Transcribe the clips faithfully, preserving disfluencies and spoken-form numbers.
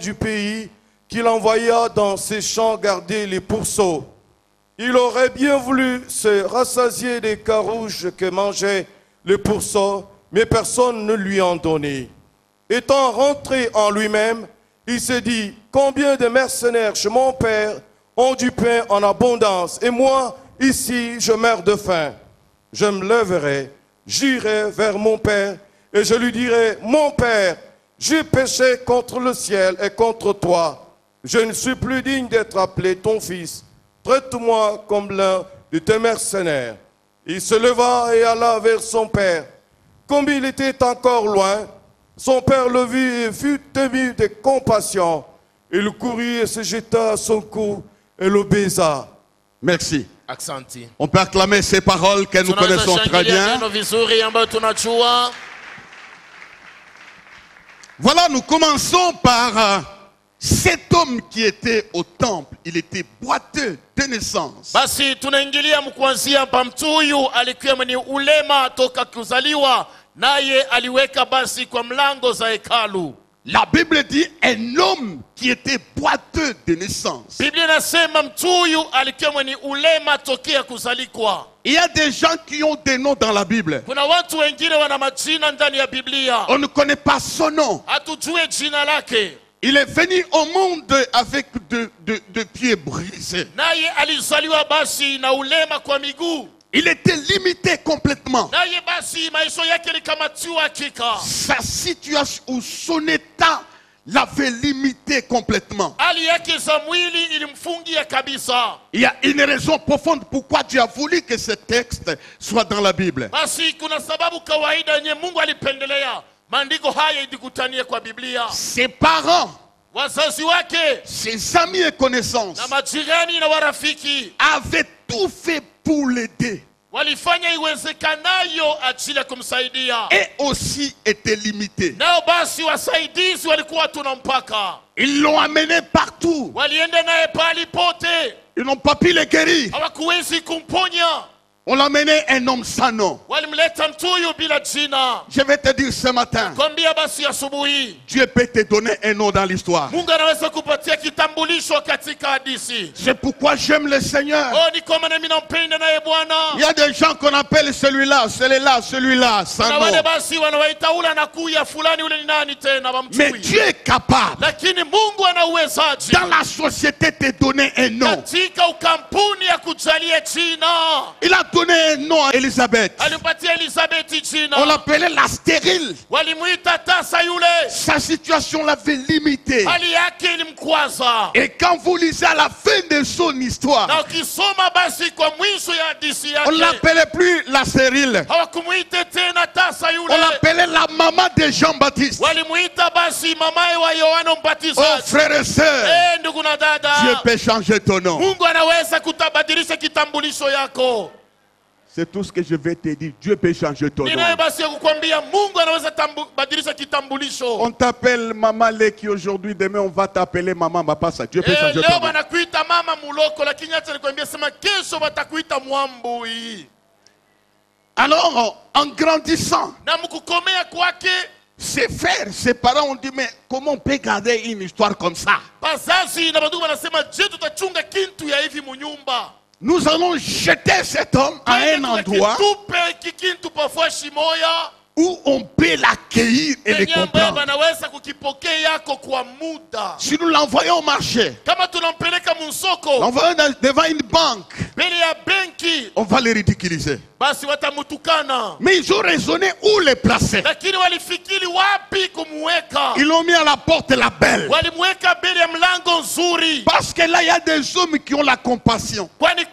du pays qu'il envoya dans ses champs garder les pourceaux. Il aurait bien voulu se rassasier des carouges que mangeaient les pourceaux, mais personne ne lui en donnait. Étant rentré en lui-même, il s'est dit, combien de mercenaires chez mon père ont du pain en abondance, et moi, ici, je meurs de faim. Je me lèverai, j'irai vers mon père, et je lui dirai, mon père, j'ai péché contre le ciel et contre toi. Je ne suis plus digne d'être appelé ton fils. Traite-moi comme l'un de tes mercenaires. Il se leva et alla vers son père. Comme il était encore loin, son père le vit et fut ému de compassion. Il courut et se jeta à son cou et le baisa. Merci. Aksanti. On peut acclamer ces paroles que nous connaissons très bien. Voilà, nous commençons par euh, cet homme qui était au temple. Il était boiteux de naissance. Basi tunaingilia mkuanzia pa mtu huyu alikuwa mwenye ulema toka kuzaliwa, naye aliweka basi kwa mlango za hekalu. La Bible dit un homme qui était boiteux de naissance. Biblia inasema mtu huyu alikuwa mwenye ulema tokea kuzalikwa. Il y a des gens qui ont des noms dans la Bible. Kuna watu wengine wana majina ndani ya Biblia. On ne connaît pas son nom. Hatujue jina lake. Il est venu au monde avec de, de, de pieds brisés. Naye alizaliwa basi na ulema kwa miguu. Il était limité complètement. Naye basi maisha yake likamatiwa hakika. Sa situation ou son état l'avait limité complètement. Hali yake za mwili ilimfungia kabisa. Il y a une raison profonde pourquoi Dieu a voulu que ce texte soit dans la Bible. Basi kuna sababu kawaida yenye Mungu alipendelea maandiko haya idikutanie kwa Biblia. Ses parents, wazazi wake, ses amis et connaissances na majirani na warafiki avaient tout fait pour l'aider. Walifanya iwezekanayo ajili ya kumsaidia. Et aussi étaient limités. Nao basi wasaidizi walikuwa tuna mpaka. Ils l'ont amené partout. Walienda naye pali pote. Ils n'ont pas pu le guérir. Hawakuwezi kumponya. On l'a mené un homme sans nom. Walimleta mtu huyu bila jina. Je vais te dire ce matin, kwambia basi asubuhi, Dieu peut te donner un nom dans l'histoire. Mungu anaweza kupatia kitambulisho katika hadithi. C'est pourquoi j'aime le Seigneur. Oh, ni kama mimi nampenda naye Bwana. Il y a des gens qu'on appelle celui-là, celui-là, celui-là, sans na nom. wale basi wanawaita ule anakuya fulani ule ni nani tena bamchui. Mais Dieu est capable, lakini Mungu ana uwezaji, dans la société, te donner un nom. katika ukampuni ya kujalia jina. Il a donné un nom à Elisabeth. Alimpatia Elisabeth jina. On l'appelait la stérile. Walimuita tasa yule. Sa situation l'avait limitée. Hali yake ilimkwaza. Et quand vous lisez à la fin de son histoire, na ukisoma basi kwa mwisho ya hadithi yake, on l'appelait plus la stérile. hawakumuita tena tasa yule. On l'appelait la maman de Jean-Baptiste. Walimuita basi mamaye wa Yohana Mbatizaji. Oh frères et sœurs, eh, ndugu na dada, Dieu peut changer ton nom. Mungu anaweza kutabadilisha kitambulisho yako. C'est tout ce que je vais te dire. Dieu peut changer ton nom. Ninaye basi kukwambia Mungu anaweza badilisha kitambulisho. On t'appelle Maman Leki aujourd'hui, demain on va t'appeler Maman Mapasa. Dieu peut eh, changer leo ton nom. wanakuita mama muloko, lakini hata nikwambia sema kesho watakuita mwambui. Alors, en grandissant, na mkukomea kwake, ses frères, ses parents ont dit, mais comment on peut garder une histoire comme ça? Bazazi na bandugu wanasema, je tutachunga kintu ya hivi munyumba? Nous allons jeter cet homme à un endroit où on peut l'accueillir et le comprendre. Si nous l'envoyons au marché, l'envoyons devant une banque, on va le ridiculiser. Mais ils ont raisonné où les placer. Ils l'ont mis à la porte la belle. Parce que là, il y a des hommes qui ont la compassion.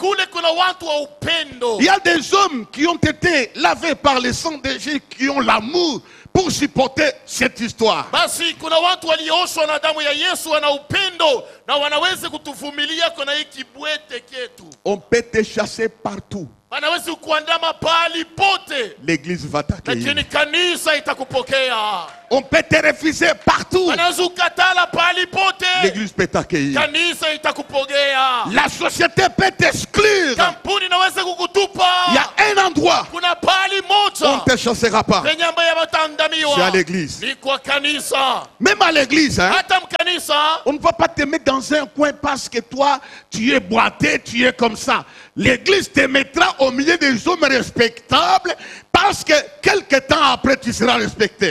Il y a des hommes qui ont été lavés par le sang de Jésus, qui ont l'amour pour supporter cette histoire. Basi kuna watu walioshwa na damu ya Yesu wana upendo na wanaweza kutuvumilia kwa hiki bwete ketu. On peut te chasser partout. Wanaweza kuandama pali pote. L'église va t'accueillir. Lakini kanisa itakupokea. On peut te refuser partout. Wanaweza kukatala pali pote. L'église peut t'accueillir. Kanisa itakupokea. La société peut t'exclure. Kampuni inaweza kukutupa. Il y a un endroit endroit où on ne te chassera pas. C'est à l'église. Même à l'église, hein, on ne va pas te mettre dans un coin parce que toi, tu es boité, tu es comme ça. L'église te mettra au milieu des hommes respectables parce que quelque temps après, tu seras respecté.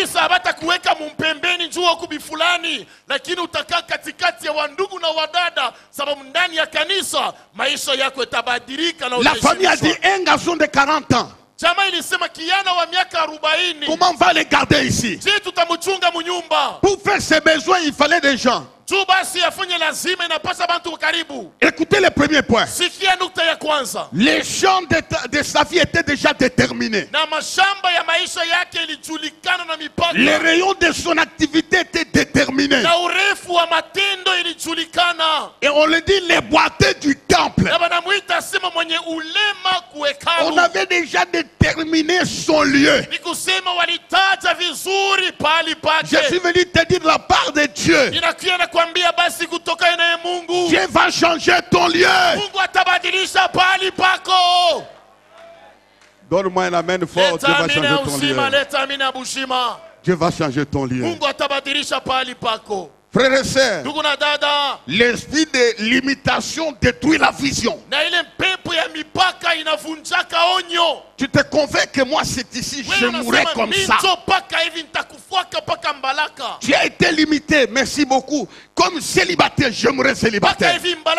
La famille a dit un garçon de quarante ans. Comment on va les garder ici? Pour faire ses besoins, il fallait des gens. Écoutez le premier point. Les champs de, de sa vie étaient déjà déterminés. Les rayons de son activité étaient déterminés. Et on le dit les boiteux du temple. On avait déjà déterminé son lieu. Je suis venu te dire de la part de Dieu. Dieu va changer ton lieu. Donne-moi un amen fort. Dieu va changer ton lieu. Dieu va changer ton lieu. Frères et sœurs, l'esprit de limitation détruit la vision. Tu te convaincs que moi c'est ici, je mourrai comme ça. Tu as été limité, merci beaucoup. Comme célibataire, je mourrai célibataire.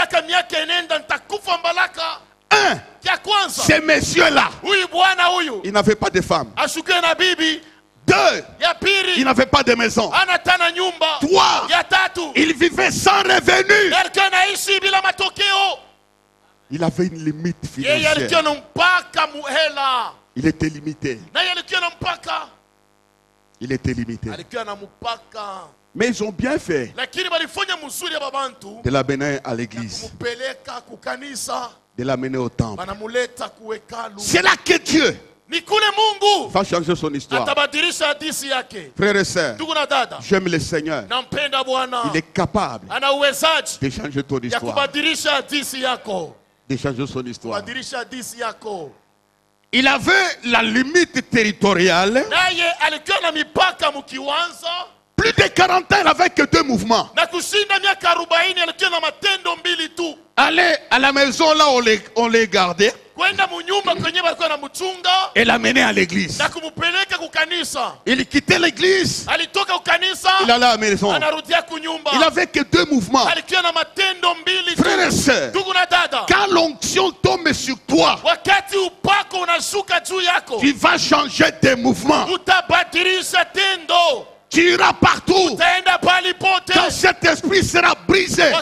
Un, ces messieurs-là, ils n'avaient pas de femmes. Deux, il n'avait pas de maison. Trois, il vivait sans revenu. Il avait une limite financière. Il était limité. Il était limité. Mais ils ont bien fait de l'amener à l'église, de l'amener au temple. C'est là que Dieu va changer son histoire. Frères et sœurs, j'aime le Seigneur. Il est capable de changer ton histoire. De changer son histoire. Il avait la limite territoriale. Plus de quarante ans, il n'avait que deux mouvements. Aller à la maison là où on les, on les gardait. Et l'amener à l'église. Il quittait l'église. Il allait à la maison. Il n'avait que deux mouvements. Frères et sœurs, quand l'onction tombe sur toi, tu vas changer tes mouvements. Tu iras partout. Quand cet esprit sera brisé,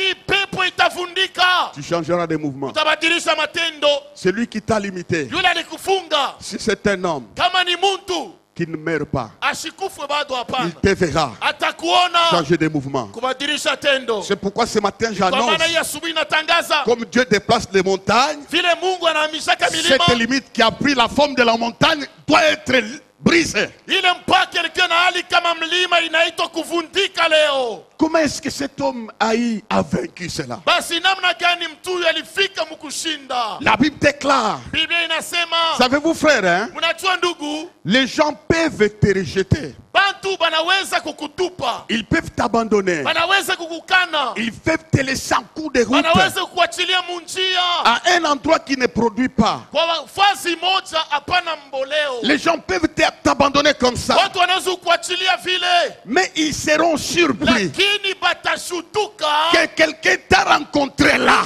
tu changeras de mouvement. Celui qui t'a limité, si c'est un homme qui ne meurt pas, il te verra changer de mouvement. C'est pourquoi ce matin j'annonce, comme Dieu déplace les montagnes, cette limite qui a pris la forme de la montagne doit être brisé. Comment est-ce que cet homme Haï a vaincu cela? La Bible déclare, savez-vous frère, hein? Les gens peuvent te rejeter. Ils peuvent t'abandonner. Ils peuvent te laisser en cours de route à un endroit qui ne produit pas. Les gens peuvent t'abandonner comme ça. Mais ils seront surpris que quelqu'un t'a rencontré là.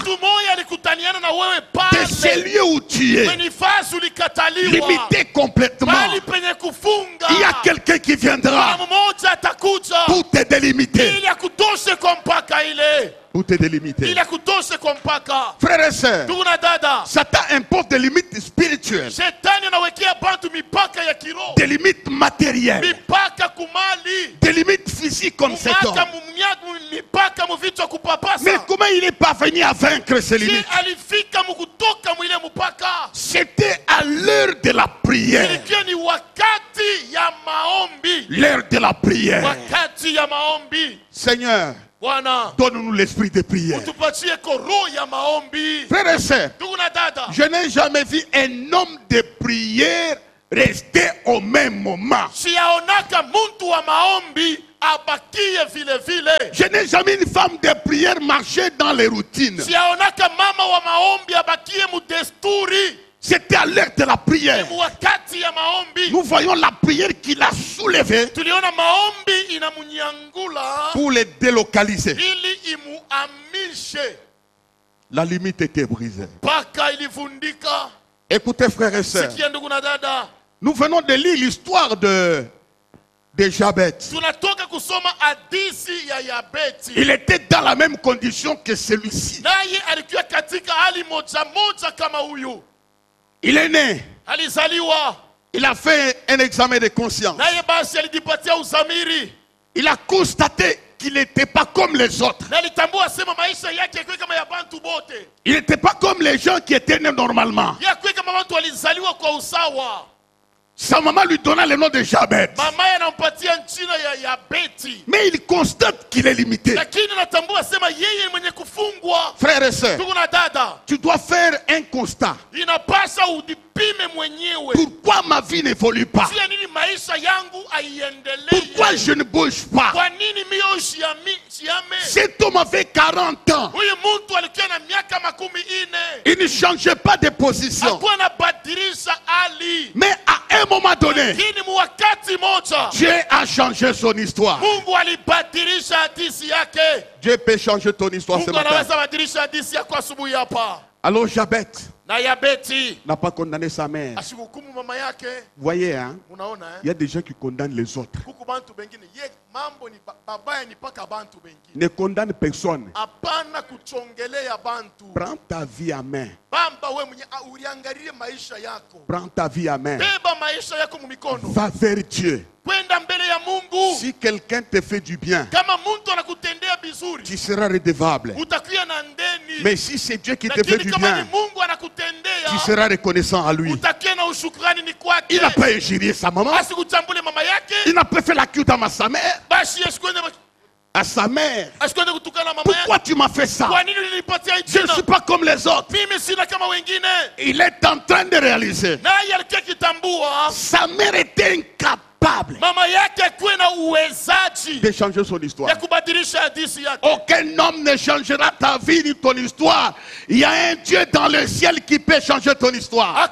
De ce lieu où tu es, limité complètement. Il y a quelqu'un qui viendra pour te délimiter. Pour te délimiter. Frères et sœurs, Satan impose des limites spirituelles, des limites matérielles, des limites physiques comme cet homme. Mais comment il est parvenu à vaincre ces limites? C'était à l'heure de la prière. L'heure de la prière. Seigneur, donne-nous l'esprit de prière. Frères et sœurs, je n'ai jamais vu un homme de prière rester au même moment. Je n'ai jamais une femme de prière marcher dans les routines. C'était à l'heure de la prière. Nous voyons la prière qu'il a soulevée pour les délocaliser. La limite était brisée. Écoutez, frères et sœurs, nous venons de lire l'histoire de, de Jabez. Il était dans la même condition que celui-ci. Il est né. Il a fait un examen de conscience. Il a constaté qu'il n'était pas comme les autres. Il n'était pas comme les gens qui étaient nés normalement. Sa maman lui donna le nom de Jabez. Mais il constate qu'il est limité. Frères et sœurs, tu dois faire un constat. Pourquoi ma vie n'évolue pas? Pourquoi je ne bouge pas? Cet homme avait quarante ans. Il ne changeait pas de position. Mais à un moment donné, Dieu a changé son histoire. Dieu peut changer ton histoire ce matin. Alors Jabez n'a pas condamné sa mère. Vous voyez, hein? Il y a des gens qui condamnent les autres. Ne condamne personne. Prends ta vie à main. Prends ta vie à main. Va vers Dieu. Si quelqu'un te fait du bien, tu seras redevable. Mais si c'est Dieu qui te fait du bien, tu seras reconnaissant à lui. Il n'a pas injurié sa maman. Il n'a pas fait la cute à sa mère. À sa mère. Pourquoi tu m'as fait ça? Je ne suis pas comme les autres. Il est en train de réaliser. Sa mère était incapable de changer son histoire. Aucun homme ne changera ta vie ni ton histoire. Il y a un Dieu dans le ciel qui peut changer ton histoire.